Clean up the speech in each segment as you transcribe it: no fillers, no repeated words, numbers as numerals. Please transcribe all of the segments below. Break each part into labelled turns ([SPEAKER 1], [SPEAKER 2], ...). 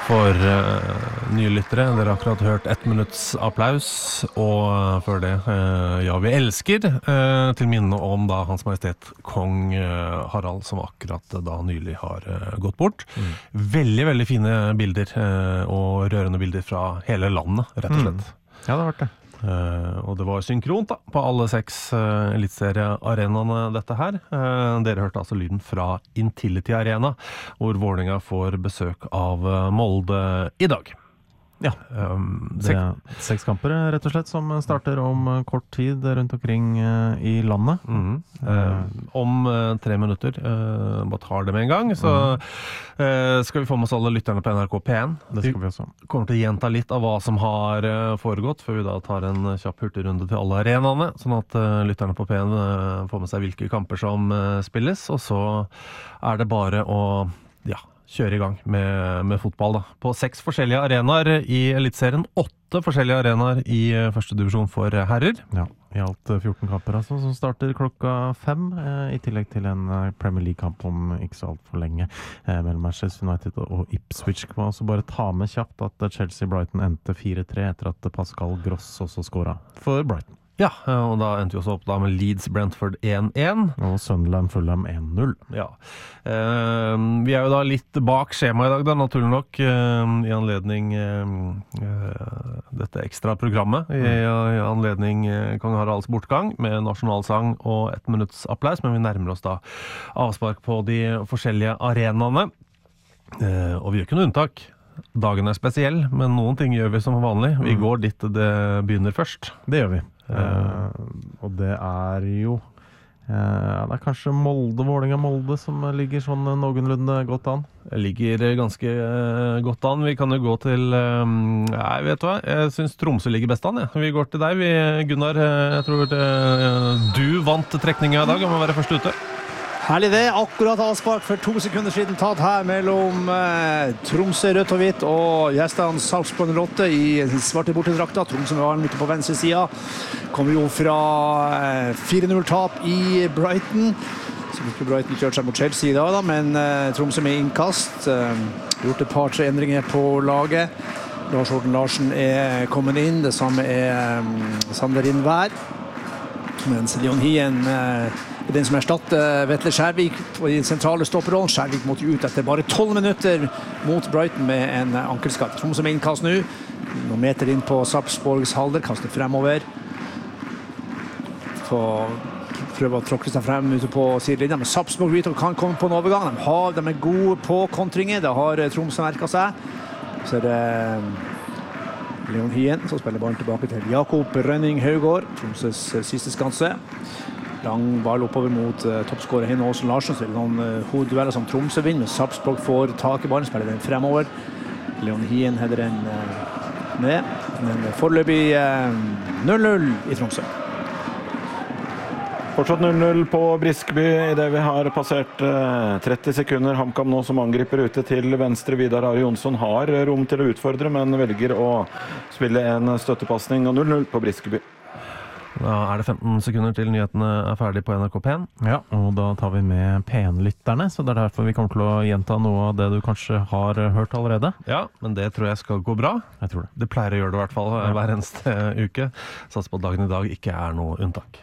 [SPEAKER 1] For nye lyttere, dere har akkurat hørt 1 minutts applaus, og før det, ja, vi elsker, til minne om da Hans Majestet Kong Harald, som akkurat da nylig har gått bort. Veldig, veldig fine bilder, og rørende bilder fra hele landet, rett og slett.
[SPEAKER 2] Ja, det har vært det.
[SPEAKER 1] Og det var synkront da, på alle 6 elitseriearenaene dette her. Dere hørte altså lyden fra Intility Arena, hvor Vålerenga får besøk av Molde I dag.
[SPEAKER 2] Ja, det 6 kamper rett og slett som starter om kort tid rundt omkring I landet.
[SPEAKER 1] Om 3 minutter, bare tar det med en gang, så skal vi få med oss alle lytterne på NRK P1.
[SPEAKER 2] Det skal vi også.
[SPEAKER 1] Vi kommer til å gjenta litt av hva som har foregått, før vi da tar en kjapp hurtigrunde til alle arenaene, sånn at lytterne på P1 får med seg hvilke kamper som spilles, og så det bare å kjøre I gang med fotball da. På 6 forskjellige arenaer I elitserien, 8 forskjellige arenaer I første divisjon for herrer.
[SPEAKER 2] Ja, I alt 14 kamper altså, som starter klokka 5, I tillegg til en Premier League-kamp om ikke så alt for lenge, mellom Manchester United og Ipswich. Kan også bare ta med kjapt at Chelsea-Brighton endte 4-3 etter at Pascal Gross også scoret for Brighton.
[SPEAKER 1] Ja, og da endte vi også opp da med Leeds-Brentford 1-1.
[SPEAKER 2] Og Sunderland-Fulham 1-0.
[SPEAKER 1] Ja. Vi jo da litt bak skjema I dag, da, naturlig nok, I anledning dette ekstra programmet, I anledning Kong Haralds bortgang, med nasjonalsang og 1 minutts applaus, men vi nærmer oss da avspark på de forskjellige arenaene. Og vi gjør ikke noe unntak. Dagen spesiell, men noen ting gjør vi som vanlig. Vi går dit det begynner først.
[SPEAKER 2] Det gjør vi. Og det jo det kanskje Vålerenga-Molde som ligger sånn noenlunde godt an.
[SPEAKER 1] Det ligger ganske godt an. Vi kan jo gå til vet du hva, jeg synes Tromsø ligger best an. Vi går til deg, Gunnar. Jeg tror du vant trekningen I dag om å være først ute.
[SPEAKER 3] Herlig det, akkurat avspark for 2 sekunder siden tatt her mellom Tromsø rødt og hvitt og gjestene Sarpsborg 08 I svarte bortedrakta. Tromsø var midt på venstre siden. Kommer jo fra 4-0-tap I Brighton. Så ikke Brighton kjørt seg mot Chelsea I dag da, men Tromsø med innkast. Gjort et par-tre endringer på laget. Lars Horten Larsen kommet inn, det samme Sander Rindvær. Mens Leon Hien den som erstatter Vetle Skjærvik på den sentrale stopperrollen. Skjærvik måtte ut etter bare 12 minutter mot Brighton med en ankelskatt. Tromsø med innkast nå. Noen meter inn på Sarpsborgs halvdel, kaster fremover. Prøver å tråkke seg frem ute på sidelinjen, men Sarpsborg kan komme på en overgang. De gode på kontringer, det har Tromsø merket seg. Så det Leon Hien, som spiller ballen tilbake til Jakob Rønning Haugård, Tromsøs siste skanse. Lang ball oppover mot toppskårer Heine Aasen Larsen, så det noen hoveddueller som Tromsø vinner, men Sarpsborg får tak I ballen, spiller den fremover. Leon Hien header den ned, men foreløpig 0-0 I Tromsø.
[SPEAKER 4] Fortsatt 0-0 på Briskeby I det vi har passert 30 sekunder. HamKam nå som angriper ute til venstre. Vidar Ari Jonsson har rom til å utfordre, men velger å spille en støttepassning og 0-0 på Briskeby.
[SPEAKER 1] Da det 15 sekunder til nyhetene ferdig på NRK P1.
[SPEAKER 2] Ja, og da tar vi med P1-lytterne, så det derfor vi kommer til å gjenta noe av det du kanskje har hørt allerede.
[SPEAKER 1] Ja, men det tror jeg skal gå bra.
[SPEAKER 2] Jeg tror det.
[SPEAKER 1] Det pleier å gjøre det I hvert fall hver eneste uke. Sats på at dagen I dag ikke noe unntak.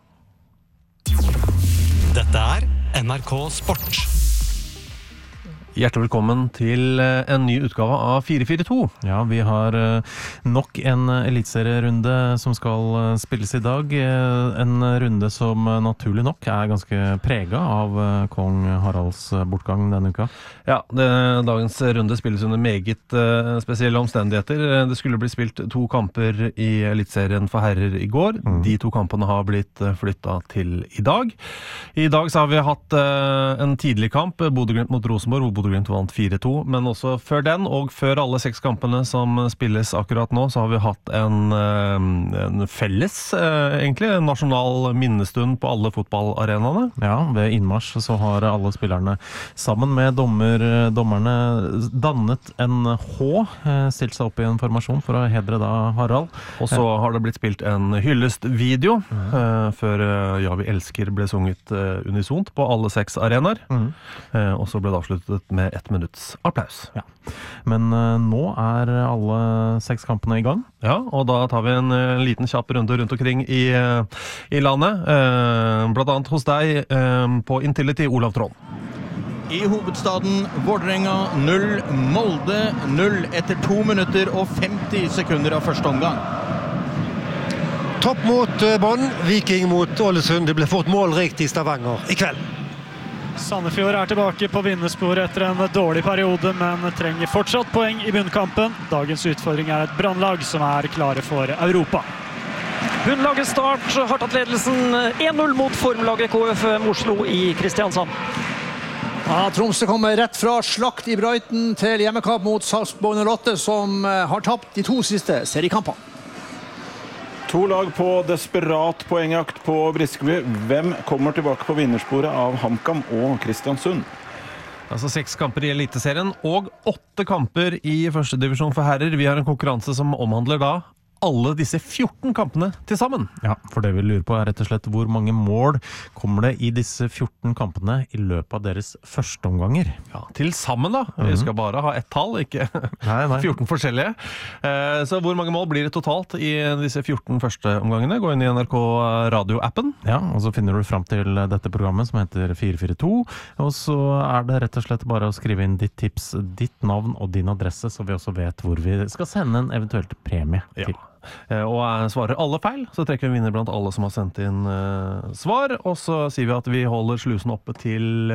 [SPEAKER 5] Dette NRK Sport.
[SPEAKER 1] Hjertelig velkommen til en ny utgave av 442.
[SPEAKER 2] Ja, vi har nok en elitserierunde som skal spilles I dag. En runde som naturlig nok ganske preget av Kong Haralds bortgang denne uka.
[SPEAKER 1] Ja, dagens runde spilles under meget spesielle omstendigheter. Det skulle bli spilt 2 kamper I elitserien for herrer I går. De 2 kampene har blitt flyttet til I dag. I dag så har vi hatt en tidlig kamp, Bodø/Glimt mot Rosenborg, hvor Bodø/Glimt vant 4-2, men også før den, og før alle 6 kampene som spilles akkurat nå, så har vi hatt en felles, egentlig, en nasjonal minnestund på alle fotballarenaene.
[SPEAKER 2] Ja, ved innmarsj så har alle spillerne sammen med dommerne dannet en H, stilt seg opp I en formasjon for å hedre da Harald.
[SPEAKER 1] Og så har det blitt spilt en hyllestvideo før Ja, vi elsker ble sunget unisont på alle 6 arenaer. Og så ble det avsluttet med 1 minutts applaus.
[SPEAKER 2] Ja. Men nå alle 6 kampene i gang.
[SPEAKER 1] Ja, og da tar vi en liten kjapp runde rundt omkring i landet. Blant annet hos deg på Intility, Olav Trond.
[SPEAKER 6] I hovedstaden Vålerenga 0, Molde 0 etter 2 minutter og 50 sekunder av første omgang.
[SPEAKER 7] Topp mot Bonn, Viking mot Ålesund. Det ble fått målrikt i Stavanger i kveld.
[SPEAKER 8] Sandefjord tilbake på vinnersporet etter en dårlig periode, men trenger fortsatt poeng i bunnkampen. Dagens utfordring et Brannlag som klare for Europa.
[SPEAKER 9] Bunnlaget Start har tatt ledelsen 1-0 mot formlaget KFM Oslo i Kristiansand.
[SPEAKER 3] Ja, Tromsø kommer rett fra slakt i Brighton til hjemmekamp mot Sarpsborg 08, som har tapt de 2 siste seriekampene.
[SPEAKER 4] 2 lag på desperat poengjakt på Briskeby. Hvem kommer tilbake på vinnersporet av HamKam og Kristiansund?
[SPEAKER 1] Altså 6 kamper i Eliteserien og 8 kamper i første divisjon for herrer. Vi har en konkurranse som omhandler da alle disse 14 kampene til sammen.
[SPEAKER 2] Ja, for det vi lurer på rett og slett hvor mange mål kommer det i disse 14 kampene i løpet av deres første omganger.
[SPEAKER 1] Ja, til sammen da. Vi skal bare ha ett tall, ikke 14 forskjellige. Så hvor mange mål blir det totalt i disse 14 første omgangene? Gå inn i NRK Radio-appen.
[SPEAKER 2] Ja, og så finner du frem til dette programmet som heter 442, og så det rett og slett bare å skrive inn ditt tips, ditt navn og din adresse, så vi også vet hvor vi skal sende en eventuelt premie til.
[SPEAKER 1] Og svarer alle feil, så trekker vi vinner blant alle som har sendt inn svar, og så sier vi at vi holder slusen oppe til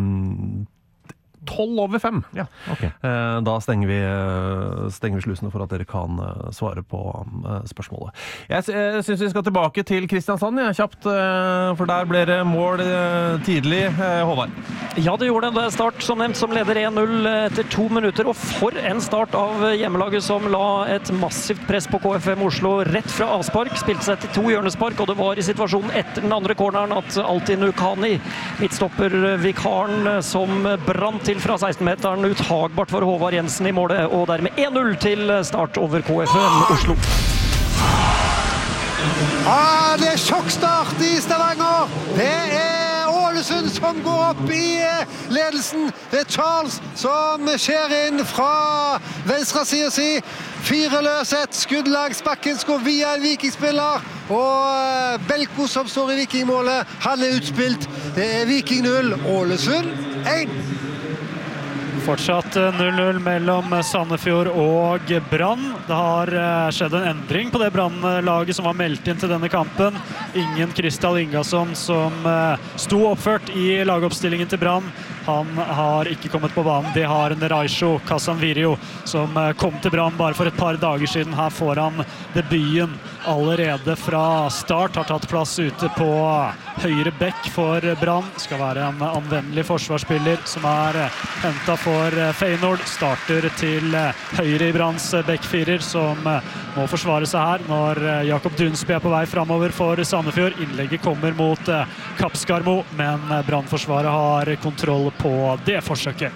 [SPEAKER 1] 12:05.
[SPEAKER 2] Ja, ok.
[SPEAKER 1] Da stenger vi slusene for at dere kan svare på spørsmålet. Jeg synes vi skal tilbake til Kristiansand, kjapt, for der ble det mål tidlig, Håvard.
[SPEAKER 9] Ja, det gjorde det. Start som nevnt som leder 1-0 etter 2 minutter, og for en start av hjemmelaget som la et massivt press på KFM Oslo rett fra avspark, spilte seg til 2 hjørnespark, og det var i situasjonen etter den andre corneren at Altin Ukani, midtstopper-vikaren som brant til fra 16-meteren, uthagbart for Håvard Jensen i målet, og dermed 1-0 til Start over KFM Oslo.
[SPEAKER 7] Det sjokkstart i Stavanger. Det Ålesund som går opp i ledelsen. Det Charles som skjer inn fra venstre side si. 4 løs, et skudd langs bakken, går via en vikingspiller. Og Belko som står i vikingmålet, han utspilt. Det Viking 0, Ålesund 1.
[SPEAKER 8] Fortsatt 0-0 mellom Sandefjord og Brann. Det har skjedd en endring på det Brann-laget som var meldt inn til denne kampen. Ingen Kristall Ingasson som sto oppført i lagoppstillingen til Brann. Han har ikke kommet på banen. Det har en Raisho Casanvirio som kom til Brann bare for et par dager siden. Her får han debuten allerede fra start. Har tatt plass ute på høyre bekk for Brann. Skal være en anvendelig forsvarsspiller som hentet for Feyenoord. Starter til høyre i Branns bekkfirer som må forsvare seg her når Jakob Dunsby på vei fremover for Sandefjord. Innlegget kommer mot Kapskarmo, men Brannforsvaret har kontroll på det forsøket.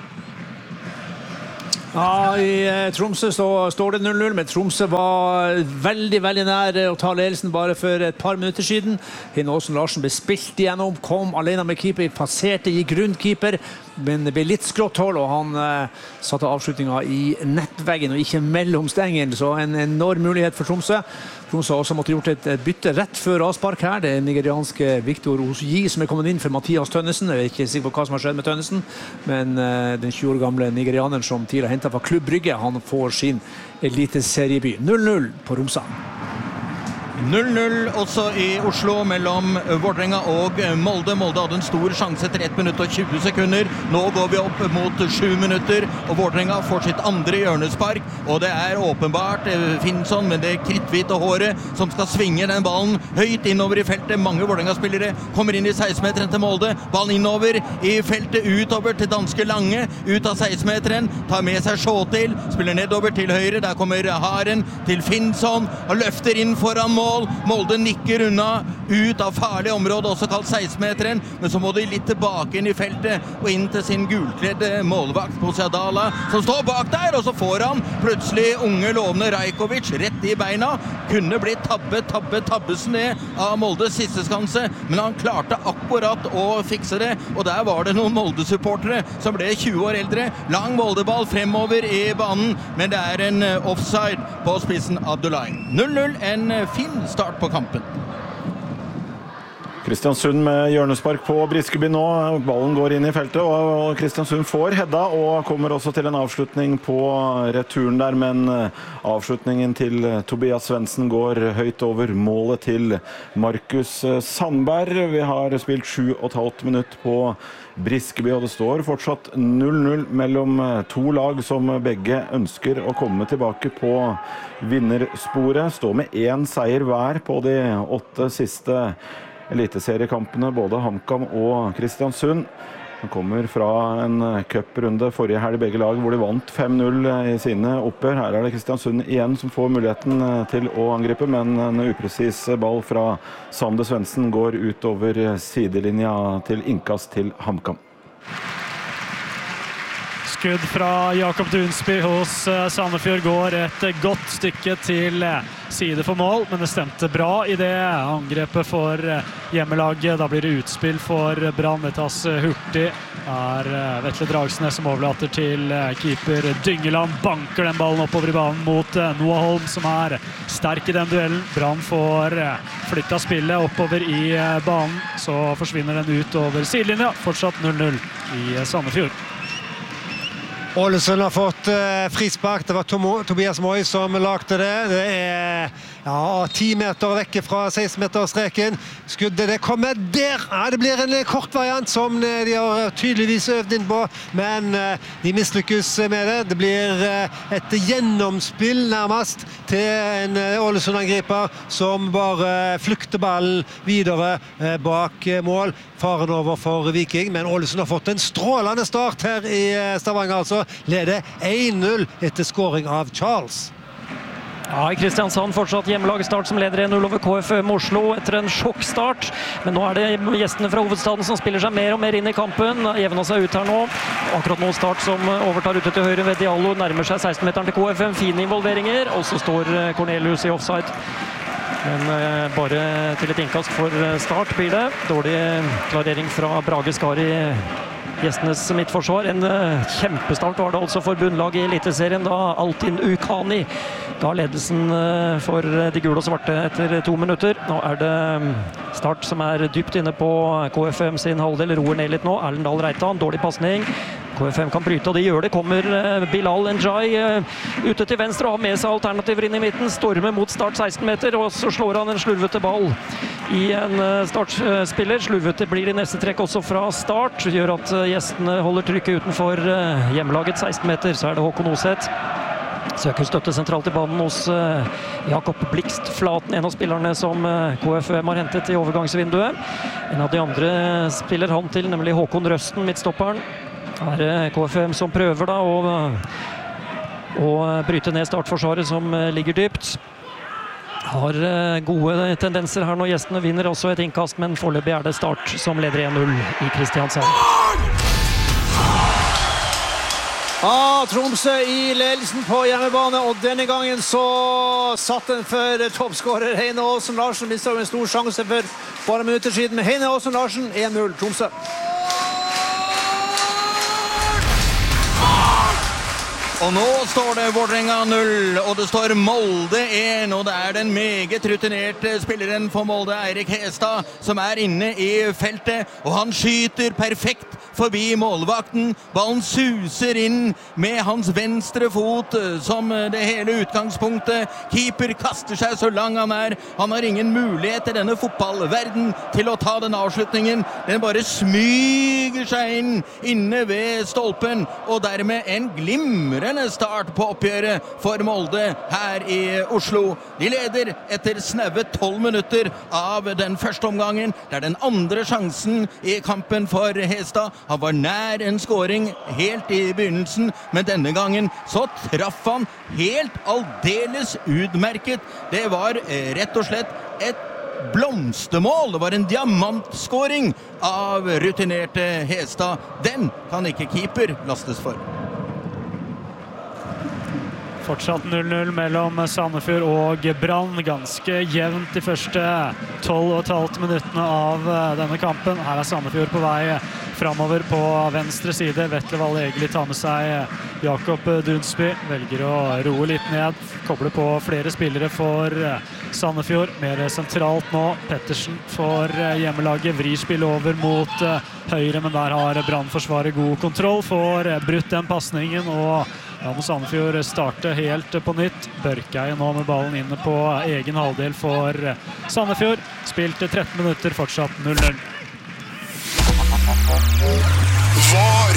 [SPEAKER 3] Ja, i Tromsø står det 0-0, men Tromsø var veldig nær å ta ledelsen bare for et par minutter siden. Hinåsen Larsen ble spilt igjennom, kom alene med keeper, passerte i grunnkeeper, men det ble litt skrått hold, og han satte avslutningen i nettveggen og ikke mellom stengene, så en enorm mulighet for Tromsø. Tromsø har også måttet gjort et bytte rett før avspark her. Det nigerianske Victor Osuji som kommet inn for Mathias Tønnesen. Jeg ikke sikker på hva som har skjedd med Tønnesen, men den 20 år gamle nigerianeren som tidligere hentet fra Klubb Brygge, han får sin eliteserieby. 0-0 på Romsa.
[SPEAKER 6] 0-0 også i Oslo mellom Vålerenga og Molde. Molde hadde en stor sjanse etter 1 minutt og 20 sekunder. Nå går vi opp mot 7 minutter, og Vålerenga får sitt andre hjørnespark. Og det åpenbart Finnsson med det kritthvite håret som skal svinge den ballen høyt innover i feltet. Mange Vålerenga-spillere kommer inn i 16-meteren til Molde. Ballen innover i feltet, utover til danske Lange, ut av 16-meteren. Tar med seg Sjåtil, spiller nedover til høyre. Der kommer Haren til Finnsson og løfter inn foran mål. mål. Molde nikker unna ut av farlig område, også kalt 16-meteren, men så må de litt tilbake inn i feltet og inn til sin gulkledde målvakt Posiadala, som står bak der, og så får han plutselig unge lovende Rajkovic rett i beina. Kunne blitt tabbes ned av Moldes siste skanse, men han klarte akkurat å fikse det, og der var det noen Molde-supportere som ble 20 år eldre. Lang Moldeball fremover i banen, men det er en offside på spissen Abdullahi. 0-0, en fin start på kampen.
[SPEAKER 4] Kristiansund med hjørnespark på Briskeby nå. Ballen går inn i feltet, og Kristiansund får hedda, og kommer også til en avslutning på returen der, men avslutningen til Tobias Svendsen går høyt over målet til Markus Sandberg. Vi har spilt 7,5 minutt på Briskeby, og det står fortsatt 0-0 mellom to lag som begge ønsker å komme tilbake på vinnersporet. Står med 1 seier hver på de 8 siste eliteseriekampene, både HamKam og Kristiansund. De kommer fra en cuprunde forrige helg, begge lag, hvor de vant 5-0 i sine oppgjør. Her er det Kristiansund igjen som får muligheten til å angripe, men en upresis ball fra Sander Svendsen går utover sidelinja til innkast til HamKam.
[SPEAKER 8] Skudd fra Jakob Dunsby hos Sandefjord går et godt stykke til side for mål, men det stemte bra i det angrepet for hjemmelaget. Da blir det utspill for Brann. Det tas hurtig. Vetle Dragsnes som overlater til keeper Dyngeland. Banker den ballen oppover i banen mot Noah Holm, som er sterk i den duellen. Brann får flyttet spillet oppover i banen, så forsvinner den ut over sidelinja. Fortsatt 0-0 i Sandefjord.
[SPEAKER 7] Ålesund har fått frispark. Det var Tobias Moi som lagde det. Det er 10 meter vekke fra 16-metersstreken. Skuddet det kommer der. Det blir en kort variant som de har tydeligvis øvd inn på, men de mislykkes med det. Det blir et gjennomspill nærmest til en Ålesund-angriper som bare flykter ballen videre bak mål. Faren over for Viking, men Ålesund har fått en strålende start her i Stavanger, altså. Leder 1-0 etter scoring av Charles.
[SPEAKER 9] Ja, i Kristiansand fortsatt hjemmelagsstart som leder 1-0 over KFM Oslo etter en sjokkstart. Men nå er det gjestene fra hovedstaden som spiller seg mer og mer inn i kampen. Jevner seg ut her nå. Akkurat nå Start som overtar ute til høyre ved Diallo. Nærmer seg 16-meteren til KFM. Fine involveringer. Og så står Cornelius i offside. Men bare til et innkast for Start blir det. Dårlig klarering fra Brage Skari. Gjestenes midtforsvar. En kjempestart var det altså for bunnlaget i Eliteserien da Altin Ukani ga ledelsen for de gule og svarte etter 2 minutter. Nå er det Start som er dypt inne på KFM sin halvdel. Roer ned litt nå. Erlendal Reitan, dårlig passning. KFM kan bryte, og de gjør det. Kommer Bilal Njai ute til venstre og har med seg alternativer inn i midten. Stormer mot Start 16 meter, og så slår han en slurvete ball i en Start-spiller. Slurvete blir det neste trekk også fra Start. Gjør at gjestene holder trykket utenfor hjemmelaget 16 meter. Så er det Håkon Oseth. Søker støtte sentralt i banen hos Jakob Blikst Flaten, en av spillerne som KFM har hentet i overgangsvinduet. En av de andre spiller han til, nemlig Håkon Røsten, midtstopperen. Her er KFM som prøver da å bryte ned Startforsvaret som ligger dypt. Har gode tendenser her når gjestene vinner også et innkast, men foreløpig er det Start som leder 1-0 i Kristiansand.
[SPEAKER 3] Tromsø i ledelsen på hjemmebane, og denne gangen så satt den for toppskårer Heine Aasen Larsen. Mistet en stor sjanse for bare minutter siden, men Heine Aasen Larsen 1-0 Tromsø.
[SPEAKER 6] Og nå står det Vålerenga 0, og det står Molde 1, og det er den meget rutinerte spilleren for Molde, Eirik Hestad, som er inne i feltet, og han skyter perfekt forbi målvakten. Ballen suser inn med hans venstre fot som det hele utgangspunktet. Keeper kaster seg så lang han er. Han har ingen mulighet i denne fotballverden til å ta den avslutningen. Den bare smyger seg inn inne ved stolpen, og dermed en glimrende start på oppgjøret for Molde her i Oslo. De leder etter snaue 12 minutter av den første omgangen. Det er den andre sjansen i kampen for Hestad. Han var nær en scoring helt i begynnelsen, men denne gangen så traff han helt aldeles utmerket. Det var rett og slett et blomstermål. Det var en diamantscoring av rutinerte Hestad. Den kan ikke keeper lastes for.
[SPEAKER 8] Fortsatt 0-0 mellom Sandefjord og Brann. Ganske jevnt de første 12,5 minuttene av denne kampen. Her Sandefjord på vei fremover på venstre side. Vetle Valle Egeli tar med seg Jakob Dunsby. Velger å roe litt ned. Kobler på flere spillere for Sandefjord. Mer sentralt nå. Pettersen for hjemmelaget. Vrir spillet over mot høyre, men der har Brann-forsvaret god kontroll. Får brutt den passningen, og da må Sandefjord starte helt på nytt. Børkeie nå med ballen inne på egen halvdel for Sandefjord. Spilt 13 minutter, fortsatt 0-0.
[SPEAKER 3] VAR!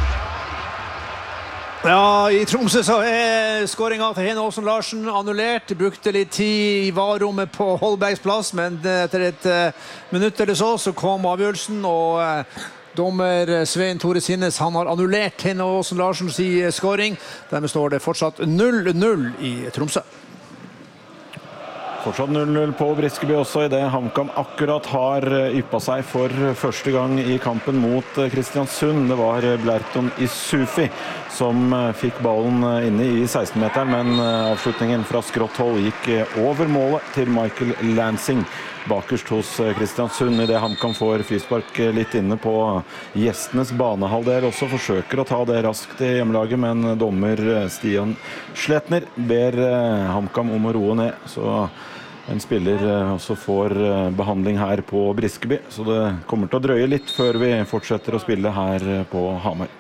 [SPEAKER 3] Ja, i Tromsø så skåringen til Hene Åsen Larsen annullert. Brukte litt tid i varrommet på Holbergs plass, men etter et minutt eller så kom avgjørelsen, og dommer Svein Tore Sinnes, han har annullert Hene Åsen Larsens skåring. Dermed står det fortsatt 0-0 i Tromsø.
[SPEAKER 4] Fortsatt 0-0 på Briskeby også, i det HamKam akkurat har yppet seg for første gang i kampen mot Kristiansund. Det var Blerton Isufi som fikk ballen inne i 16-meteren, men avslutningen fra skrått hold gikk over målet til Michael Lansing. Bakerst hos Kristiansund, i det HamKam får frispark litt inne på gjestenes banehalvdel. Også forsøker å ta det raskt i hjemmelaget, men dommer Stian Sletner ber HamKam om å roe ned, så en spiller også får behandling her på Briskeby. Så det kommer til å drøye litt før vi fortsetter å spille her på Hamar.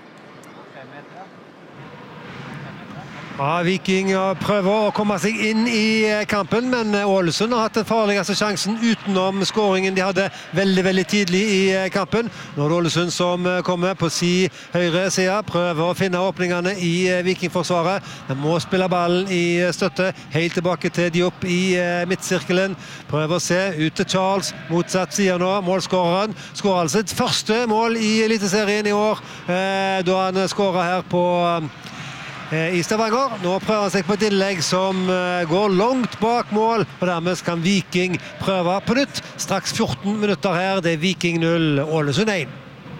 [SPEAKER 7] Ja, Viking prøver å komme seg inn i kampen, men Ålesund har hatt den farligste sjansen utenom skåringen de hadde veldig tidlig i kampen. Nå er det Ålesund som kommer på høyre side, prøver å finne åpningene i Vikingforsvaret. De må spille ballen i støtte, helt tilbake til Diop i midtsirkelen. Prøver å se ut til Charles, motsatt side nå. Målskåreren skårer altså et første mål i Eliteserien i år, da han skårer her på i Stavanger. Nå prøver han seg på et innlegg som går langt bak mål, og dermed kan Viking prøve på nytt. Straks 14 minutter her, det er Viking 0, Ålesund 1.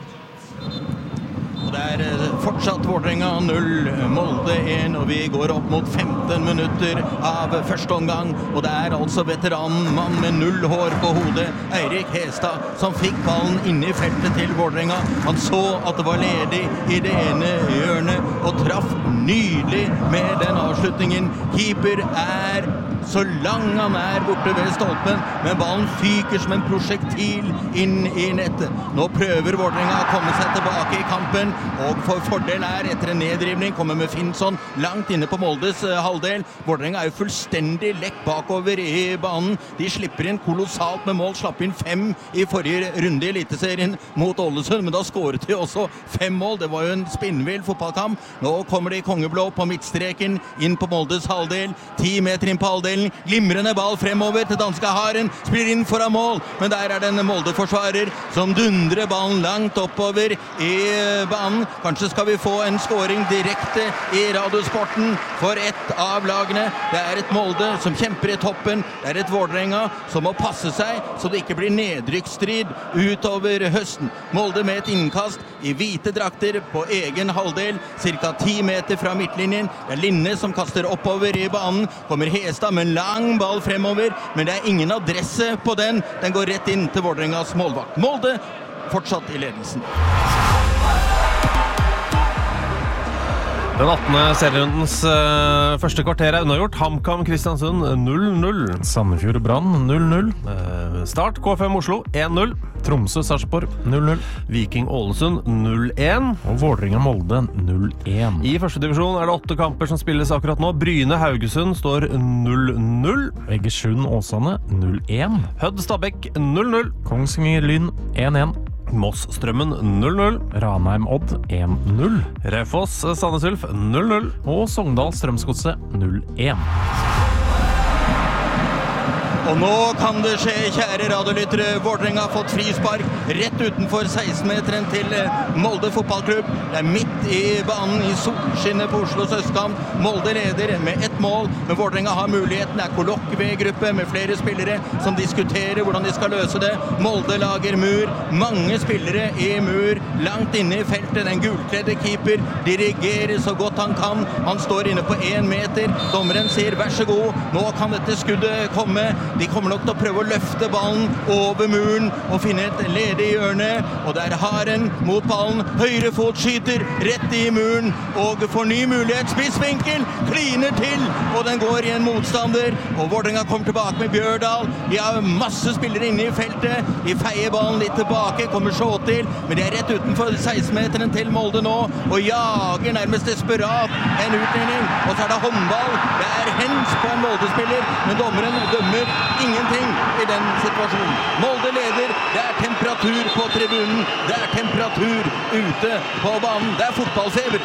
[SPEAKER 6] Og det fortsatt Vålerenga 0, Molde 1, og vi går opp mot 15 minutter av første omgang, og det altså veteranen, mann med 0 hår på hodet, Eirik Hestad, som fikk ballen inne i feltet til Vålerenga. Han så at det var ledig i det ene hjørnet, og traff nydelig med den avslutningen. Keeper så lang han borte ved stolpen, men ballen fyker som en prosjektil inn i nettet. Nå prøver Vålerenga å komme seg tilbake i kampen, og for fordel etter en nedrivning, kommer med Finnsson langt inne på Moldes halvdel. Vålerenga jo fullstendig lekk bakover i banen. De slipper inn kolossalt med mål, slapp inn 5 i forrige runde i Eliteserien mot Ålesund, men da skåret de også 5 mål. Det var jo en spinnvill fotballkamp. Nå kommer de kongeblå på midtstreken, inn på Moldes halvdel, 10 meter inn på halvdelen. Glimrende ball fremover til danske Haren, spiller inn foran mål, men der det en Molde-forsvarer som dundrer ballen langt oppover i banen. Kanskje skal vi få en scoring direkte i Radiosporten for ett av lagene. Det et Molde som kjemper i toppen, det et Vålerenga som må passe seg så det ikke blir nedrykksstrid utover høsten. Molde med et innkast i hvite drakter på egen halvdel, cirka 10 meter fra midtlinjen. Det Linne som kaster oppover i banen, kommer Hestad med en lang ball fremover, men det ingen adresse på den. Den går rett inn til Vålerengas målvakt. Molde fortsatt i ledelsen.
[SPEAKER 1] Den 18. serierundens første kvarter unnagjort. HamKam Kristiansund 0-0.
[SPEAKER 2] Sandefjord Brann 0-0.
[SPEAKER 1] Start KFM Oslo 1-0.
[SPEAKER 2] Tromsø Sarpsborg 0-0.
[SPEAKER 1] Viking Ålesund 0-1.
[SPEAKER 2] Og Vålerenga Molde 0-1.
[SPEAKER 1] I første divisjon det 8 kamper som spilles akkurat nå. Bryne Haugesund står 0-0.
[SPEAKER 2] Egersund Åsane 0-1.
[SPEAKER 1] Hødd Stabæk 0-0.
[SPEAKER 2] Kongsvinger Lyn 1-1.
[SPEAKER 1] Moss Strømmen 0-0.
[SPEAKER 2] Ranheim Odd 1-0.
[SPEAKER 1] Raufoss Sandnes Ulf 0-0.
[SPEAKER 2] Og Sogndal Strømsgodset 0-1.
[SPEAKER 6] Og nå kan det skje, kjære radiolyttere. Vålerenga har fått frispark rett utenfor 16-meteren til Molde fotballklubb. Det midt i banen i solskinnet på Oslos østkant. Molde leder med 1 mål, men Vålerenga har muligheten. Det kollokviegruppe med flere spillere som diskuterer hvordan de skal løse det. Molde lager mur. Mange spillere i mur. Langt inne i feltet. Den gulkledde keeper dirigerer så godt han kan. Han står inne på 1 meter. Dommeren sier vær så god. Nå kan dette skuddet komme. De kommer nok til å prøve å løfte ballen over muren og finne et ledig hjørne. Og der Haren mot ballen. Høyre fot skyter rett i muren og får ny mulighet. Spissvinkel, kliner til, og den går i en motstander. Og Vålerenga kommer tilbake med Bjørdal. De har masse spillere inne i feltet. De feier ballen litt tilbake, kommer så til, men de rett utenfor 16-meteren til Molde nå, og jager nærmest desperat en utligning. Og så det håndball. Det hens på en Molde-spiller, men dommeren dømmer ingenting i den situasjonen. Molde leder, det temperatur på tribunen, det temperatur ute på banen, det fotballfeber.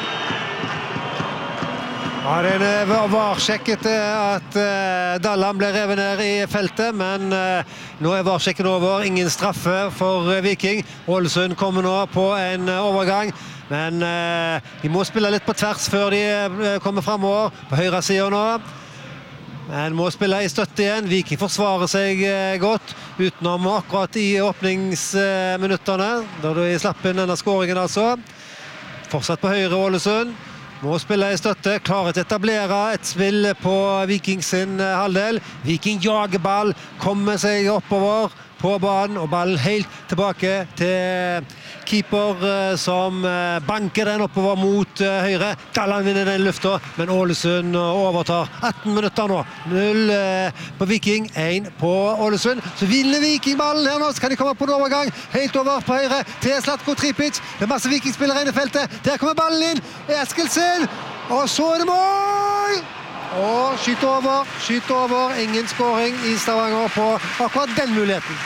[SPEAKER 7] Ja, det var sjekket at Dalland ble revet ned i feltet, men nå var sjekken over. Ingen straffe for Viking. Ålesund kommer nå på en overgang, men de må spille litt på tvers før de kommer fremover på høyre siden nå. Men må spille i støtte igjen. Viking forsvarer seg godt, utenom akkurat i åpningsminutterne, da de slapp inn denne skåringen altså. Fortsatt på høyre Ålesund. Må spille i støtte, klarer til å etablere et spill på Viking sin halvdel. Viking jager ball, kommer seg oppover på banen, og ballen helt tilbake til keeper som banker den oppover mot høyre. Dalland vinner den lufta, men Ålesund overtar. 18 minutter nå. 0 på Viking, 1 på Ålesund. Så vinner Viking ballen her nå, så kan de komme på en overgang. Helt over på høyre til Zlatko Tripic. Det masse Viking-spillere inne i feltet. Der kommer ballen inn. Eskilsen. Og så det mål! Og skyt over. Ingen skåring i Stavanger på akkurat den muligheten.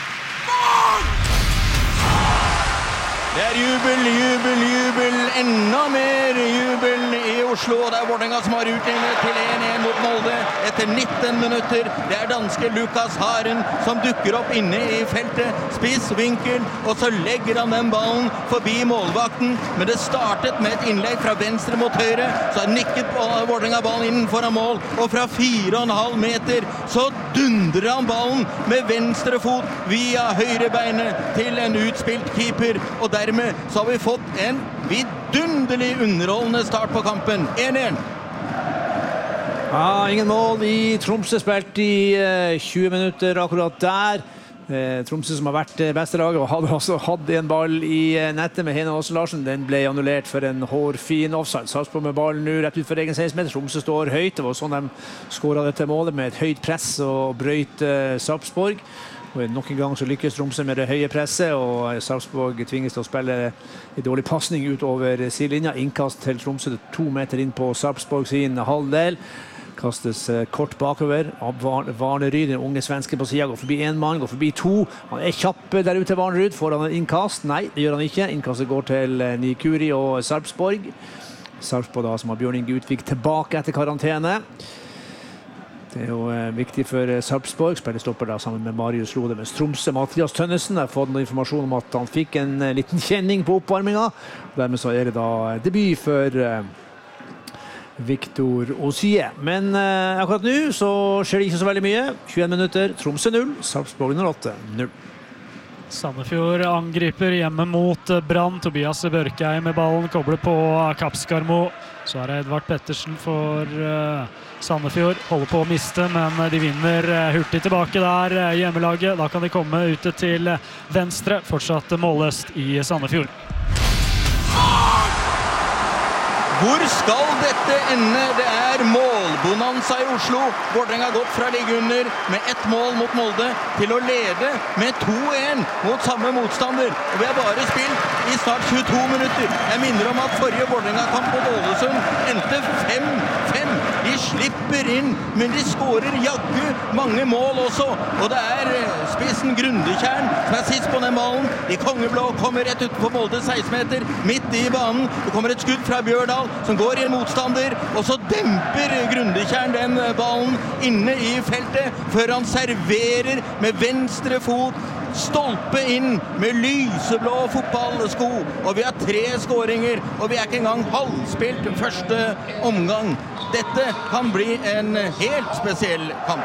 [SPEAKER 6] Det jubel, enda mer jubel i Oslo. Det Vålerenga som har utlignet til 1-1 mot Molde etter 19 minutter. Det danske Lukas Haren som dukker opp inne i feltet. Spiss vinkel, og så legger han den ballen forbi målvakten. Men det startet med et innlegg fra venstre mot høyre. Så nikket Vålerenga ballen innenfor mål, og fra 4,5 meter så dundrer han ballen med venstre fot via høyre beinet til en utspilt keeper. Og dermed så har vi fått en vidunderlig underholdende start på kampen. 1-1.
[SPEAKER 3] Ja, ingen mål i Tromsø, spilt i 20 minutter akkurat der. Tromsø som har vært beste laget, og hadde også hatt en ball i nettet med Hene Åsen Larsen. Den ble annullert for en hårfin offside. Sarpsborg med ballen nå rett ut for egen 16-meter. Tromsø står høyt. Det var sånn de skåret dette målet, med et høyt press og brøyt Sarpsborg. Og nok en gang så lykkes Tromsø med det høye presset, og Sarpsborg tvinges til å spille en dårlig passning utover sidelinja. Innkast til Tromsø 2 meter inn på Sarpsborg sin halvdel. Kastes kort bakover av Varneryd, den unge svenske på siden. Går forbi en mann, går forbi 2. Han kjapp der ute, Varneryd. Får han en innkast? Nei, det gjør han ikke. Innkastet går til Nikuri og Sarpsborg. Sarpsborg da, som har Bjørn Inge Utvik tilbake etter karantene. Det jo viktig for Sarpsborg. Spiller stopper da sammen med Marius Rode, mens Tromsø, Mathias Tønnesen, har fått noen informasjon om at han fikk en liten kjenning på oppvarminga. Dermed så det da debut for Victor Osie. Men akkurat nå så skjer det ikke så veldig mye. 21 minutter, Tromsø 0, Sarpsborg 08 0.
[SPEAKER 8] Sandefjord angriper hjemme mot Brann. Tobias Børkeim med ballen, kobler på Kapskarmo. Så det Edvard Pettersen for Sandefjord. Holder på å miste, men de vinner hurtig tilbake der, hjemmelaget. Da kan de komme ut til venstre. Fortsatt målløst i Sandefjord.
[SPEAKER 6] Hvor skal dette ende? Det målbonanza i Oslo. Vålerenga har gått fra å ligge under med 1 mål mot Molde til å lede med 2-1 mot samme motstander. Og vi har bare spilt i snart 22 minutter. Jeg minner om at forrige Vålerenga-kamp mot Ålesund endte 5-5. De slipper inn, men de skårer jaggu mange mål også. Og det spissen Grundekjern som sist på den ballen. De kongeblå kommer rett ut på Molde 16 meter, midt i banen. Det kommer et skudd fra Bjørdal som går i en motstander, og så demper Grundekjern den ballen inne i feltet, før han serverer med venstre fot, stolpe inn med lyseblå fotballsko, og vi har 3 skåringer, og vi ikke engang halvspilt første omgang. Dette kan bli en helt spesiell kamp.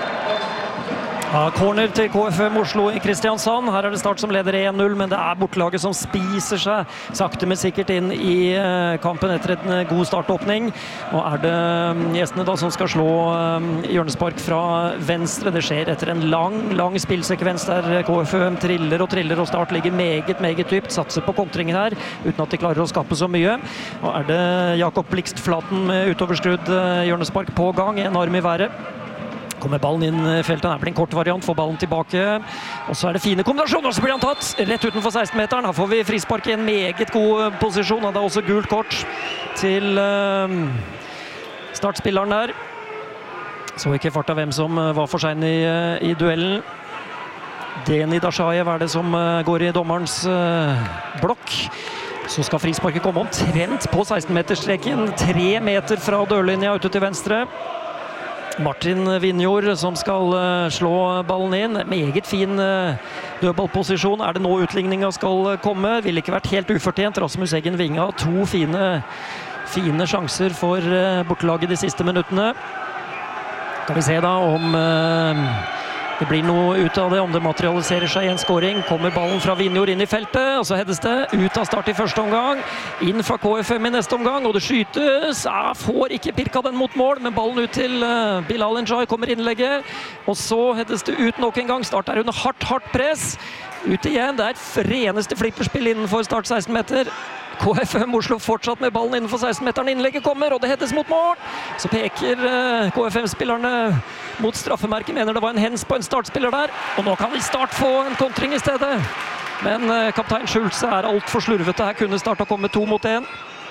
[SPEAKER 9] Ja, corner til KFM Oslo i Kristiansand. Her det Start som leder 1-0, men det bortelaget som spiser seg sakte men sikkert inn i kampen etter en god startåpning. Nå det gjestene da som skal slå hjørnespark fra venstre. Det skjer etter en lang spillsekvens der KFM triller og Start ligger meget dypt, satser på kontringer her, uten at de klarer å skape så mye. Nå det Jakob Blikstflaten med utoverskrudd hjørnespark på gang, en arm i været. Kommer ballen inn i feltet, blir en kort variant, får ballen tilbake, og så det fine kombinasjoner, så blir han tatt rett utenfor 16-meteren. Her får vi frispark i en meget god posisjon, og det også gult kort til startspilleren der. Så ikke fart av hvem som var for seg i duellen. Deni Dashayev det som går i dommerens blokk. Så skal frisparket komme omtrent på 16-meterstreken, 3 meter fra dørlinja ute til venstre. Martin Vinjord som skal slå ballen inn. Meget fin dødballposisjon. Det nå utligningen skal komme? Ville ikke vært helt ufortjent. Rasmus Eggen Vinga, 2 fine sjanser for bortelaget de siste minuttene. Kan vi se da om det blir noe ut av det, om det materialiserer seg i en scoring. Kommer ballen fra Vinjord inn i feltet, og så hedes det ut av Start i første omgang. Inn fra KFM i neste omgang, og det skytes. Får ikke pirka den mot mål, men ballen ut til Bilal Njay kommer innlegget. Og så hedes det ut nok en gang. Start under hardt press. Ut igjen, det reneste flipperspill innenfor Start 16 meter. KFM Oslo fortsatt med ballen innenfor 16-meteren. Innlegget kommer, og det hettes mot mål. Så peker KFM-spillerne mot straffemerket, mener det var en hens på en startspiller der. Og nå kan vi Start få en kontring i stedet. Men kaptein Schulze alt for slurvete. Her kunne Start ha kommet 2-1.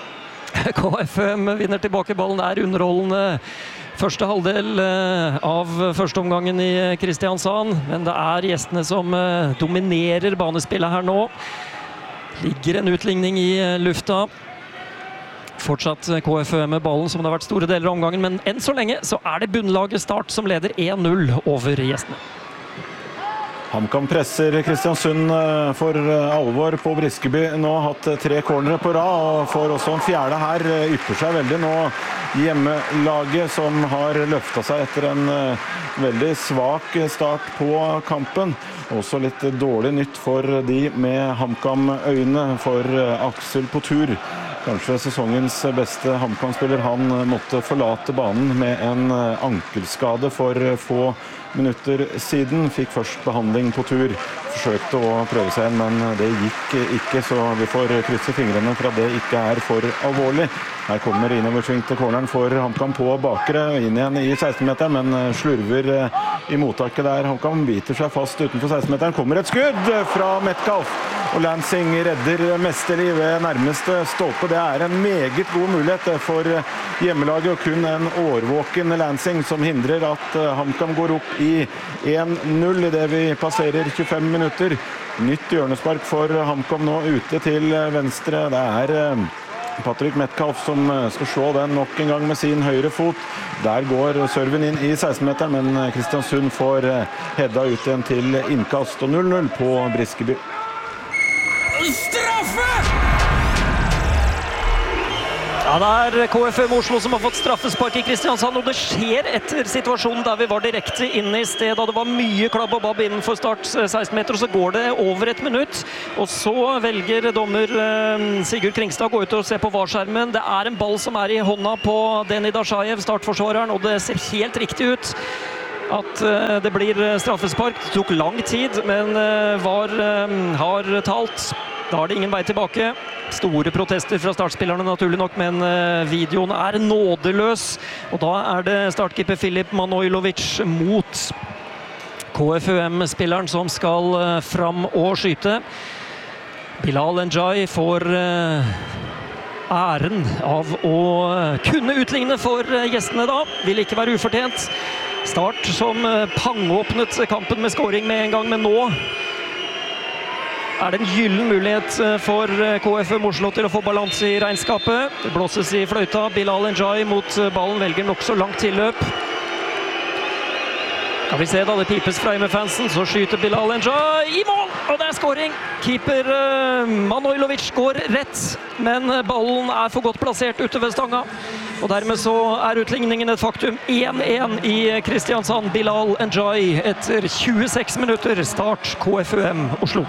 [SPEAKER 9] KFM vinner tilbake ballen. Det underholdende første halvdel av første omgangen i Kristiansand. Men det gjestene som dominerer banespillet her nå. Ligger en utligning i lufta. Fortsatt KFM med ballen som det har vært store deler av omgangen, men enn så lenge så det bunnlaget Start som leder 1-0 over gjestene.
[SPEAKER 4] HamKam presser Kristiansund for alvor på Briskeby. Nå har hatt 3 cornere på rad, og får også en 4. her. Ypper seg veldig nå hjemmelaget som har løftet seg etter en veldig svak start på kampen. Også litt dårlig nytt for de med HamKam-øyne, for Aksel på tur. Kanskje sesongens beste HamKam-spiller. Han måtte forlate banen med en ankelskade for få minutter siden. Fikk først behandling på tur. Forsøkte å prøve seg igjen, men det gikk ikke, så vi får krysse fingrene for at det ikke for alvorlig. Her kommer innoversving til corneren for HamKam på bakre, inn igjen i 16-meteren, men slurver i mottaket der. HamKam biter seg fast utenfor 16-meteren. Kommer et skudd fra Metcalf, og Lansing redder mesterlig ved nærmeste stolpe. Det en meget god mulighet for hjemmelaget, og kun en årvåken Lansing som hindrer at HamKam går opp i 1-0 i det vi passerer 25 minutter. Nytt hjørnespark for HamKam nå ute til venstre. Det Patrick Metcalf som skal slå den nok en gang med sin høyre fot. Der går serven inn i 16-meteren, men Kristiansund får hedda ut igjen til innkast, og 0-0 på Briskeby.
[SPEAKER 6] Straffe!
[SPEAKER 9] Ja, det KFM Oslo som har fått straffespark i Kristiansand, og det skjer etter situasjonen der vi var direkte inne i sted, da det var mye klabb og babb innenfor Start 16 meter, og så går det over 1 minutt, og så velger dommer Sigurd Kringstad å gå ut og se på varskjermen. Det en ball som i hånda på Deni Dashayev, startforsvareren, og det ser helt riktig ut at det blir straffespark. Det tok lang tid, men VAR har talt. Da det ingen vei tilbake. Store protester fra startspillerne naturlig nok, men videoen nådeløs. Og da det startkeeper Filip Manojlovic mot KFUM-spilleren som skal fram og skyte. Bilal Njay får æren av å kunne utligne for gjestene da. Vil ikke være ufortjent. Start som pangåpnet kampen med scoring med en gang, men nå det en gyllen mulighet for KFUM Oslo til å få balanse i regnskapet. Det blåses i fløyta. Bilal Njai mot ballen velger nok så langt tilløp. Kan vi se da, det pipes fra hjemmefansen, så skyter Bilal Njai i mål, og det scoring! Keeper Manojlovic går rett, men ballen for godt plassert ute ved stanga. Og dermed så utligningen et faktum. 1-1 i Kristiansand. Bilal Njai etter 26 minutter. Start KFUM Oslo.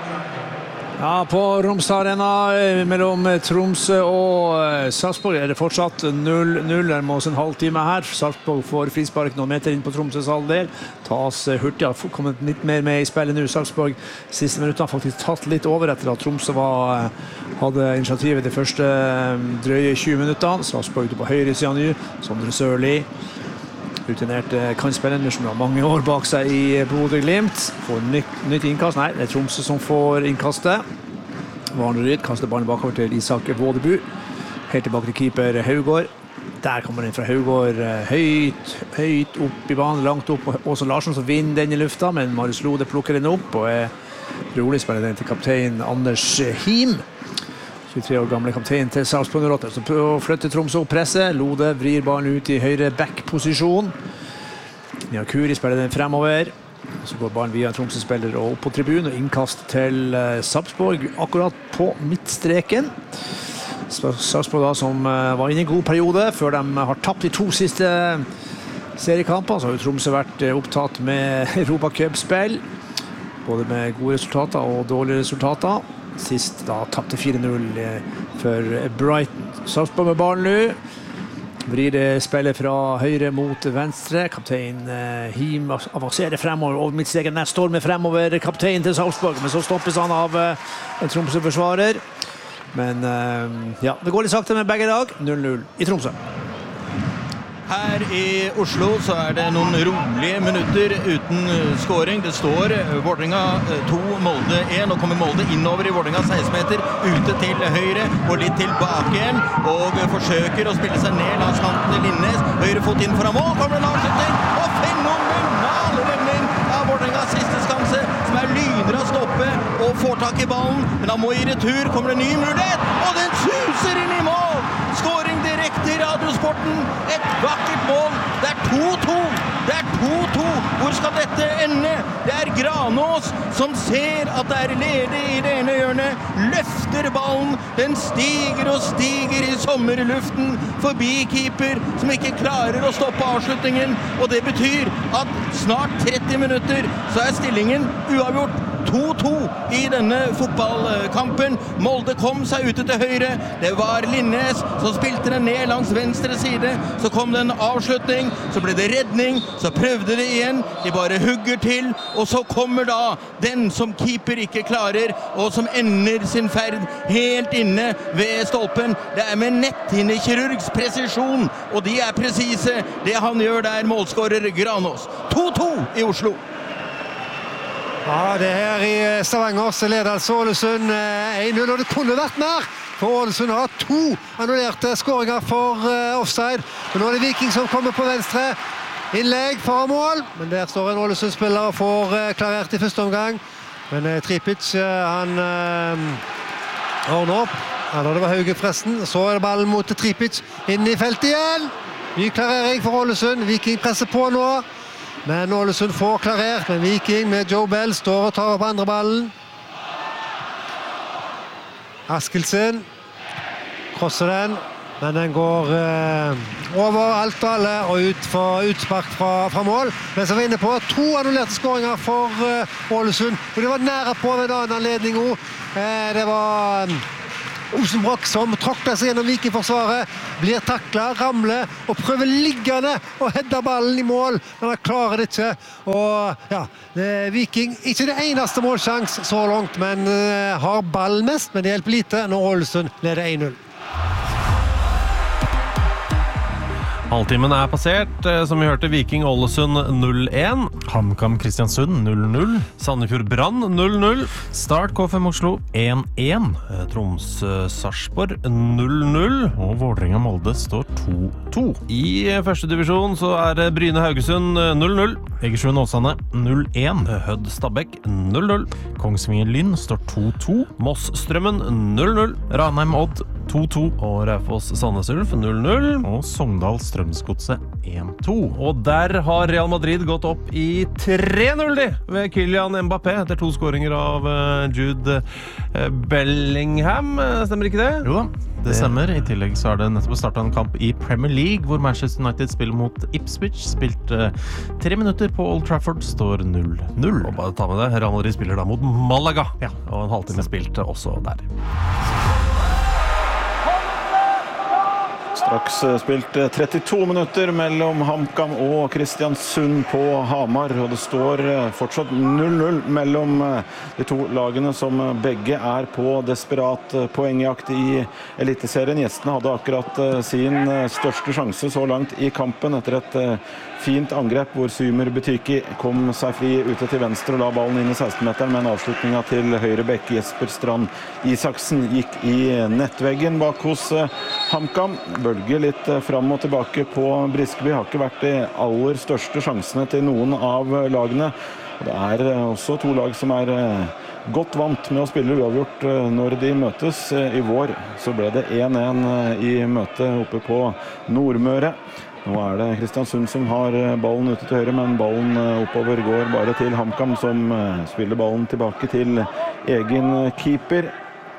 [SPEAKER 3] Ja, på Romsdal Arena mellom Tromsø og Sarpsborg det fortsatt 0-0. Det må oss en halvtime her. Sarpsborg får frispark noen meter inn på Tromsøs halvdel. Tas hurtig, har kommet litt mer med i spillet nå. Sarpsborg siste minutter har faktisk tatt litt over etter at Tromsø hadde initiativet de første drøye 20 minuttene. Sarpsborg ute på høyre siden nå. Sondre Sørli. Rutinert kantspiller som har mange år bak seg i Bodø/Glimt. Får nytt innkast. Nei, det Tromsø som får innkastet. Varner Ryd kaster ballen bakover til Isak Vådebu. Helt tilbake til keeper Haugård. Der kommer den fra Haugård. Høyt opp i banen, langt opp. Åsen Larsen som vinner den i lufta, men Marius Lode plukker den opp og rolig spiller den til kaptein Anders Him. 23 år gamle kaptein til Sarpsborg 08. Så prøver å flytte Tromsø opp presset. Lode vrir ballen ut i høyre back-posisjon. Nyakuri spiller den fremover. Så går ballen via Tromsø-spiller og opp på tribunen og innkast til Sarpsborg akkurat på midtstreken. Sarpsborg da som var inne i en god periode før de har tapt de 2 siste seriekampene. Så har jo Tromsø vært opptatt med Europa Cup-spill. Både med gode resultater og dårlige resultater. Sist da tappte 4-0 for Brighton. Sarpsborg med ballen nå. Vrir det spillet fra høyre mot venstre. Kaptein Him avanserer fremover over midtstreken. Der stormer fremover kaptein til Sarpsborg, men så stoppes han av en Tromsø-forsvarer. Men ja, det går litt sakte med begge lag. 0-0 i Tromsø.
[SPEAKER 6] Her i Oslo så det noen rolige minutter uten scoring. Det står Vårdringa 2, Molde 1. Nå kommer Molde innover i Vårdringa 16 meter, ute til høyre og litt tilbake igjen. Og forsøker å spille seg ned langs kanten til Linnes. Høyre fot inn foran mål, kommer en avslutning. Og fenomenal redning av Vårdringas siste skanse, som lyner av stoppe og får tak i ballen. Men han må i retur, kommer en ny mulighet, og den suser inn i mål! Scoring direkte i Radiosporten. Et vakkert mål. Det 2-2. Det 2-2. Hvor skal dette ende? Det Granås som ser at det ledig i det ene hjørnet. Løfter ballen. Den stiger og stiger i sommerluften forbi keeper som ikke klarer å stoppe avslutningen. Og det betyr at snart 30 minutter så stillingen uavgjort. 2-2 i denne fotballkampen. Molde kom seg ute til høyre. Det var Linnes som spilte den ned langs venstre side. Så kom det en avslutning. Så ble det redning. Så prøvde det igjen. De bare hugger til. Og så kommer da den som keeper ikke klarer, og som ender sin ferd helt inne ved stolpen. Det med netthinnekirurgs presisjon, og de presise. Det han gjør der, målskårer Granås. 2-2 i Oslo.
[SPEAKER 7] Ja, det her i Stavanger så leder altså Ålesund 1-0, og det kunne vært mer. For Ålesund har 2 annullerte skåringer for offside. Men nå det Viking som kommer på venstre. Innlegg for mål, men der står en Ålesund-spiller og får klarert i første omgang. Men Tripic, han ordner opp. Ja, det var Hauge forresten. Så det ballen mot Tripic inn i feltet igjen. Ny klarering for Ålesund. Viking presser på nå. Men Ålesund får klarert, men Viking med Joe Bell står og tar opp andre ballen. Askildsen krosser den, men den går over alt og alle og ut for utspark fra mål. Men så var inne på 2 annullerte skåringer for Ålesund, og det var nære på ved en annen anledning også. Det var Osenbrokk som tråkter seg gjennom Viking-forsvaret, blir taklet, ramler og prøver liggende å hedde ballen i mål, men han klarer det ikke. Og ja, Viking ikke det eneste målsjans så langt, men har ball mest, men det hjelper lite når Ålesund leder 1-0.
[SPEAKER 1] Halvtimen passert, som vi hørte Viking Ålesund 0-1.
[SPEAKER 2] HamKam Kristiansund 0-0.
[SPEAKER 1] Sandefjord Brann 0-0.
[SPEAKER 2] Start KFM Oslo 1-1.
[SPEAKER 1] Tromsø-Sarpsborg 0-0.
[SPEAKER 2] Og Vålerenga Molde står 2-2.
[SPEAKER 1] I første divisjon så Bryne Haugesund 0-0.
[SPEAKER 2] Egersund Åsane 0-1.
[SPEAKER 1] Hødd Stabæk 0-0.
[SPEAKER 2] Kongsvinger Lyn står 2-2.
[SPEAKER 1] Moss Strømmen 0-0.
[SPEAKER 2] Ranheim Odd 2-2.
[SPEAKER 1] Og Raufoss Sandnes Ulf 0-0.
[SPEAKER 2] Og Sogndal Strømsgodset 1-2.
[SPEAKER 1] Og der har Real Madrid gått opp i 3-0 ved Kylian Mbappé etter 2 skåringer av Jude Bellingham. Stemmer ikke det?
[SPEAKER 2] Jo da, det stemmer. I tillegg så det nettopp startet en kamp i Premier League hvor Manchester United spiller mot Ipswich. Spilte 3 minutter på Old Trafford, står 0-0.
[SPEAKER 1] Og bare ta med det, Real Madrid spiller da mot Malaga. Ja. Og en halvtime spilt også der.
[SPEAKER 4] Straks spilt 32 minutter mellom HamKam og Kristiansund på Hamar, og det står fortsatt 0-0 mellom de to lagene som begge på desperat poengjakt i Eliteserien. Gjestene hadde akkurat sin største sjanse så langt i kampen etter et fint angrep hvor Symer Butyki kom seg fri ute til venstre og la ballen inn i 16-meteren, men avslutningen til høyre bekk Jesper Strand Isaksen gikk i nettveggen bak hos HamKam. Bølger litt fram og tilbake på Briskeby, har ikke vært de aller største sjansene til noen av lagene. Det også to lag som godt vant med å spille uavgjort når de møtes. I vår så ble det 1-1 i møtet oppe på Nordmøre. Nå det Kristiansund som har ballen ute til høyre, men ballen oppover går bare til HamKam, som spiller ballen tilbake til egen keeper.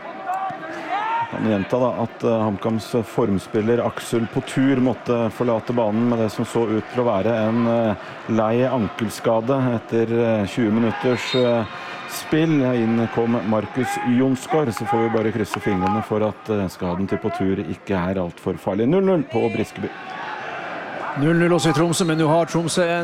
[SPEAKER 4] Jeg kan gjenta da at HamKams formspiller Aksel Potur måtte forlate banen med det som så ut til å være en lei ankelskade etter 20 minutters spill. Inn kom Markus Jonsgaard, så får vi bare krysse fingrene for at skaden til Potur ikke alt for farlig. 0-0 på Briskeby.
[SPEAKER 3] 0-0 også i Tromsø, men nå har Tromsø en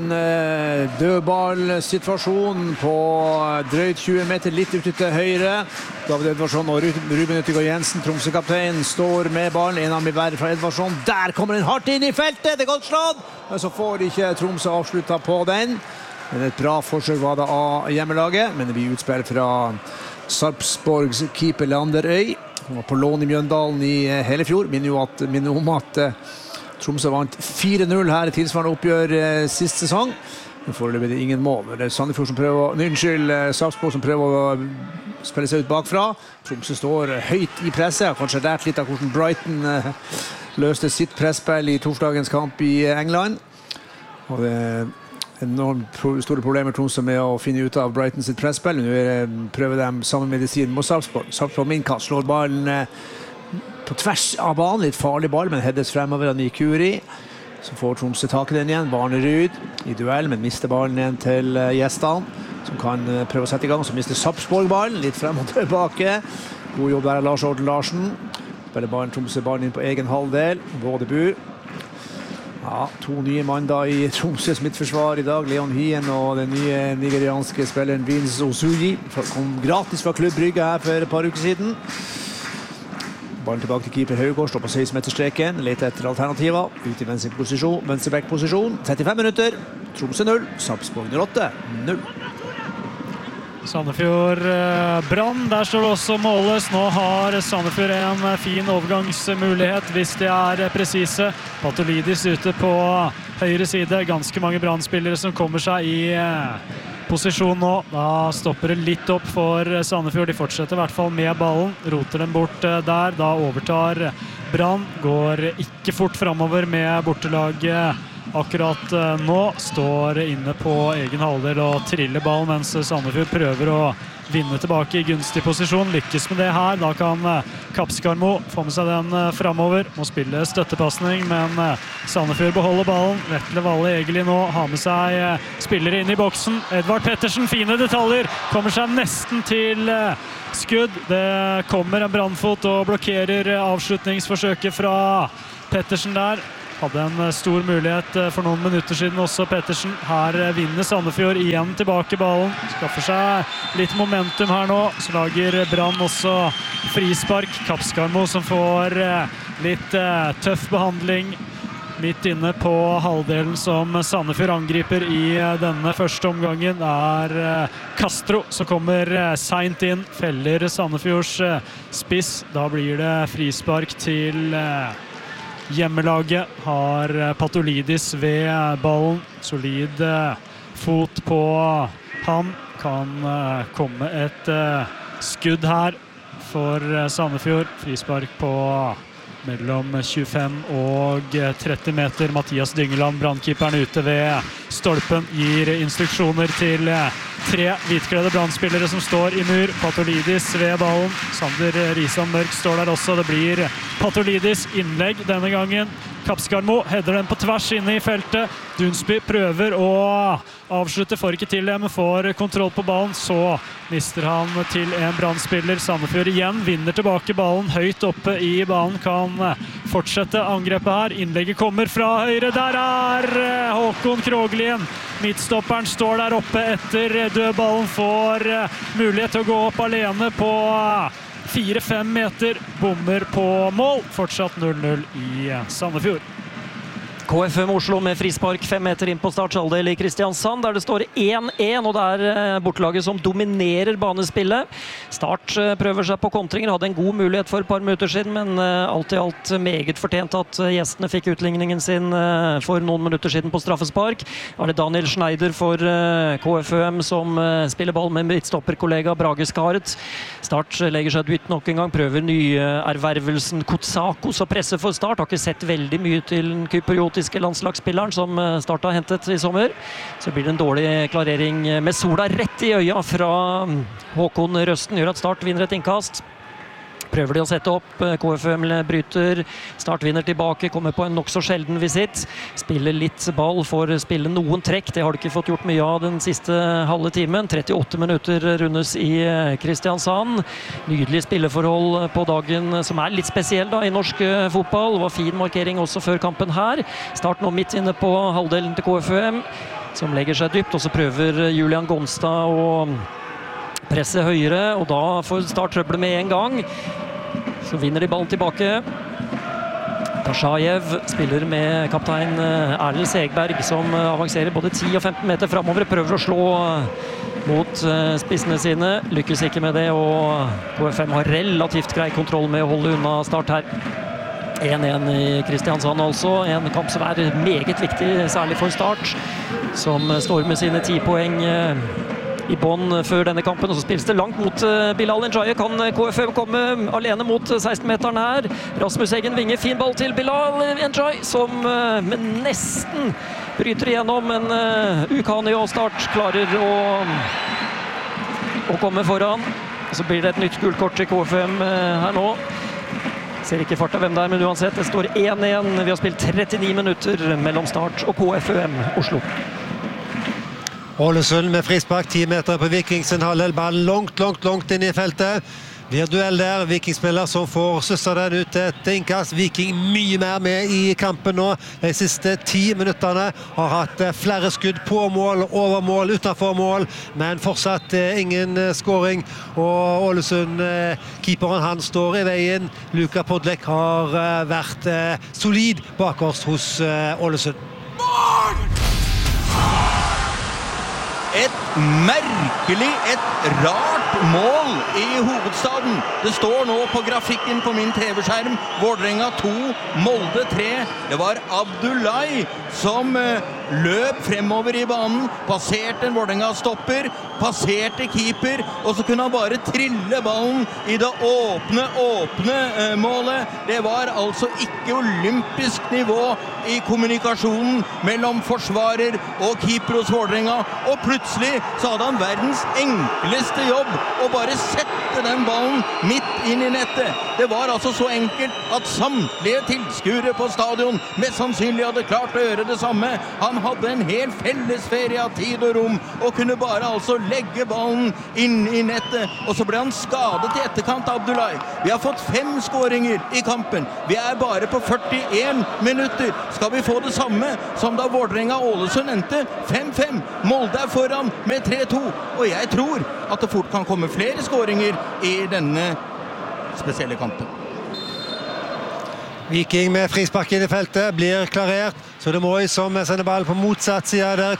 [SPEAKER 3] dødballsituasjon på drøyt 20 meter, litt ut til høyre. David Edvardsson og Ruben Utegård Jensen, Tromsø-kaptein, står med ballen. En av dem bærer fra Edvardsson. Der kommer den hardt inn i feltet, det godt slått! Men så får ikke Tromsø avsluttet på den. Men et bra forsøk var det av hjemmelaget, men det blir utspill fra Sarpsborgs keeper Landerøy. Han var på lån i Mjøndalen i hele fjor. Minner om at Tromsø vant 4-0 her i tilsvarende oppgjør sist sesong. Foreløpig det ingen mål. Det Sandefjord som Sarpsborg som prøver å spille seg ut bakfra. Tromsø står høyt i presset. Har kanskje lært litt av hvordan Brighton løste sitt presspill i torsdagens kamp i England. Og det enormt store problemer Tromsø med å finne ut av Brighton sitt presspill. Nå prøver de samme medisin mot Sarpsborg. Sarpsborg minnkast, slår ballen på tvers av banen, litt farlig ball, men heades fremover av Nikuri. Så får Tromsø tak i den igjen, Barnerud i duell, men mister ballen igjen til gjestene, som kan prøve å sette i gang. Så mister Sarpsborg ballen, litt frem og tilbake. God jobb der av Lars Orden Larsen. Spiller ballen Tromsø ballen inn på egen halvdel. Vådebu. Ja, to nye mann da i Tromsøs midtforsvar i dag. Leon Hien og den nye nigerianske spilleren Vince Osuji. Kom gratis fra Klubb Brygge her for et par uker siden. Ballen tilbake til keeper Haugård, står på 16-meterstreken, leter etter alternativer, ut i venstreback-posisjon, 35 minutter, Tromsø 0, Sarpsborg 08, 0.
[SPEAKER 8] Sandefjord Brann, der står det også måles. Nå har Sandefjord en fin overgangsmulighet hvis de presise. Patolidis ute på høyre side, ganske mange Brann-spillere som kommer seg i posisjon nå. Da stopper det litt opp for Sandefjord. De fortsetter i hvert fall med ballen. Roter den bort der. Da overtar Brann. Går ikke fort fremover med bortelaget akkurat nå. Står inne på egen halvdel og triller ballen mens Sandefjord prøver å vinne tilbake i gunstig posisjon. Lykkes med det her. Da kan Kapskarmo få med seg den fremover. Må spille støttepassning, men Sandefjord beholder ballen. Vetle Valle Egeli nå har med seg spillere inn i boksen. Edvard Pettersen, fine detaljer. Kommer seg nesten til skudd. Det kommer en brannfot og blokkerer avslutningsforsøket fra Pettersen der. Hadde en stor mulighet for noen minutter siden også, Pettersen. Her vinner Sandefjord igjen tilbake ballen. Skaffer seg litt momentum her nå. Så lager Brann også frispark. Kapskarmo som får litt tøff behandling Midt inne på halvdelen som Sandefjord angriper i denne første omgangen Castro som kommer sent inn, feller Sandefjords spiss. Da blir det frispark til hjemmelaget. Har Patolidis ved ballen. Solid fot på han. Kan komme et skudd her for Sandefjord. Frispark på mellom 25 og 30 meter. Mathias Dyngeland, brannkeeperen ute ved stolpen, gir instruksjoner til 3 hvitkledde brannspillere som står i mur. Patolidis ved ballen. Sander Risan Mørk står der også. Det blir Patolidis innlegg denne gangen. Kapskarmo header den på tvers inne i feltet. Dunsby prøver å avslutte, får ikke til det, men får kontroll på ballen. Så mister han til en brannspiller. Sandefjord igjen vinner tilbake ballen høyt oppe i banen. Kan fortsette angrepet her. Innlegget kommer fra høyre. Der Håkon Kroglien. Midtstopperen står der oppe etter dødballen. Får mulighet til å gå opp alene på 4-5 meter, bommer på mål. Fortsatt 0-0 i Sandefjord.
[SPEAKER 9] KFM Oslo med frispark 5 meter inn på startsaldel i Kristiansand, der det står 1-1, og det bortelaget som dominerer banespillet. Start prøver seg på kontringer, hadde en god mulighet for et par minutter siden, men alt i alt meget fortjent at gjestene fikk utligningen sin for noen minutter siden på straffespark. Det Daniel Schneider for KFM som spiller ball med midtstopperkollega Brage Skaret. Start legger seg dypt nok en gang, prøver nyervervelsen Kotsakos å presse for Start. Har ikke sett veldig mye til den kypriotiske landslagsspilleren som Start har hentet i sommer. Så blir det en dårlig klarering med sola rett i øya fra Håkon Røsten, gjør at Start vinner et innkast. Prøver de å sette opp, KFM bryter, Start vinner tilbake, kommer på en nok så sjelden visitt. Spiller litt ball, får spille noen trekk, det har de ikke fått gjort mye av den siste halve timen. 38 minutter rundes i Kristiansand. Nydelig spilleforhold på dagen, som litt spesiell da, i norsk fotball. Det var fin markering også før kampen her. Start nå midt inne på halvdelen til KFM, som legger seg dypt, og så prøver Julian Gonstad å presse høyere, og da får Start trøbbel med en gang. Så vinner de ballen tilbake. Tashajev spiller med kaptein Erlend Segberg, som avanserer både 10 og 15 meter fremover. Prøver å slå mot spissene sine. Lykkes ikke med det, og KFM har relativt grei kontroll med å holde unna Start her. 1-1 i Kristiansand altså. En kamp som meget viktig, særlig for Start, som står med sine 10 poeng i bånd før denne kampen, og så spilles det langt mot Bilal Ndiaye. Kan KFM komme alene mot 16-meteren her? Rasmus Eggen Vinge, fin ball til Bilal Ndiaye, som nesten bryter igjennom, men Ukani og Start klarer å komme foran. Og så blir det et nytt gult kort til KFM her nå. Ser ikke fart av hvem det men uansett, det står 1-1. Vi har spilt 39 minutter mellom Start og KFM Oslo.
[SPEAKER 7] Ålesund med frispark 10 meter på Viking sin halvdel, ballen langt inn i feltet. Blir duell der, Vikingspiller som får søssa den ut et innkast. Viking mye mer med i kampen nå. De siste 10 minutterne har hatt flere skudd på mål, over mål, utenfor mål, men fortsatt ingen scoring. Og Ålesund, keeperen han står i veien. Luka Podlek har vært solid bak oss hos Ålesund.
[SPEAKER 6] Et merkelig, et rart mål i hovedstaden. Det står nå på grafikken på min TV-skjerm. Vålerenga 2, Molde 3. Det var Abdullahi som løp fremover i banen, passerte en Vålerenga-stopper, passerte keeper, og så kunne han bare trille ballen i det åpne målet. Det var altså ikke olympisk nivå i kommunikasjonen mellom forsvarer og keeper hos Vålerenga, og plutselig så hadde han verdens enkleste jobb å bare sette den ballen midt inn i nettet. Det var altså så enkelt at samtlige tilskuere på stadion mest sannsynlig hadde klart å gjøre det samme. Han hadde en hel fellesferie av tid og rom, og kunne bare altså legge ballen inn i nettet, og så ble han skadet i etterkant av Abdullahi. Vi har fått 5 skåringer i kampen. Vi bare på 41 minutter. Skal vi få det samme som da Vålerenga Ålesund endte 5-5? Molde foran med 3-2, og jeg tror at det fort kan komme flere skåringer i denne spesielle kampen.
[SPEAKER 7] Viking med frispark inn i feltet, blir klarert, så det Moi som sender ball på motsatt side der.